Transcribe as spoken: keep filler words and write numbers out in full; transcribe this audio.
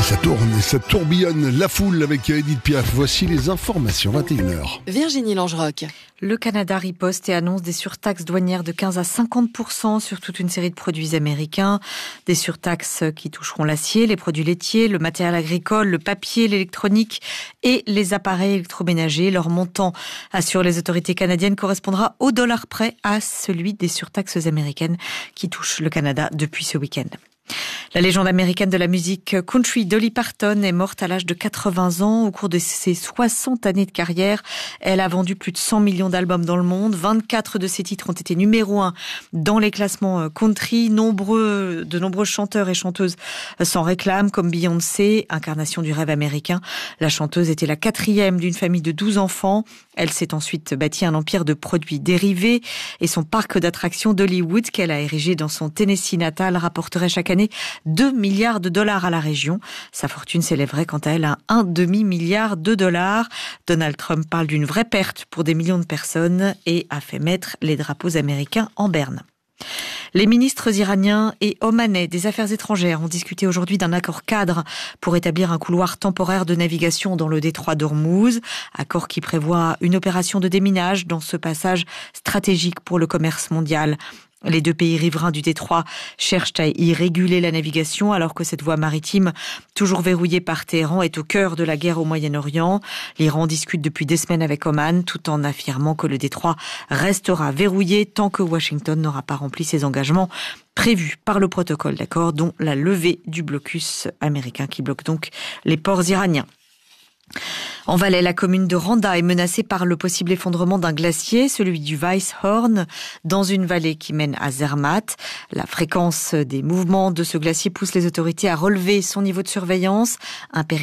Ça tourne et ça tourbillonne la foule avec Edith Piaf. Voici les informations, vingt et une heures. Virginie Langeroc. Le Canada riposte et annonce des surtaxes douanières de quinze à cinquante pour cent sur toute une série de produits américains. Des surtaxes qui toucheront l'acier, les produits laitiers, le matériel agricole, le papier, l'électronique et les appareils électroménagers. Leur montant, assurent les autorités canadiennes, correspondra au dollar près à celui des surtaxes américaines qui touchent le Canada depuis ce week-end. La légende américaine de la musique country Dolly Parton est morte à l'âge de quatre-vingts ans. Au cours de ses soixante années de carrière, elle a vendu plus de cent millions d'albums dans le monde. vingt-quatre de ses titres ont été numéro un dans les classements country. Nombreux, de nombreux chanteurs et chanteuses s'en réclament, comme Beyoncé, incarnation du rêve américain. La chanteuse était la quatrième d'une famille de douze enfants. Elle s'est ensuite bâtie un empire de produits dérivés et son parc d'attractions d'Hollywood, qu'elle a érigé dans son Tennessee natal, rapporterait chaque année deux milliards de dollars à la région. Sa fortune s'élèverait quant à elle à un demi-milliard de dollars. Donald Trump parle d'une vraie perte pour des millions de personnes et a fait mettre les drapeaux américains en berne. Les ministres iraniens et omanais des Affaires étrangères ont discuté aujourd'hui d'un accord cadre pour établir un couloir temporaire de navigation dans le détroit d'Ormuz, accord qui prévoit une opération de déminage dans ce passage stratégique pour le commerce mondial. Les deux pays riverains du détroit cherchent à y réguler la navigation alors que cette voie maritime, toujours verrouillée par Téhéran, est au cœur de la guerre au Moyen-Orient. L'Iran discute depuis des semaines avec Oman tout en affirmant que le détroit restera verrouillé tant que Washington n'aura pas rempli ses engagements prévus par le protocole d'accord, dont la levée du blocus américain qui bloque donc les ports iraniens. En Valais, la commune de Randa est menacée par le possible effondrement d'un glacier, celui du Weisshorn, dans une vallée qui mène à Zermatt. La fréquence des mouvements de ce glacier pousse les autorités à relever son niveau de surveillance. Un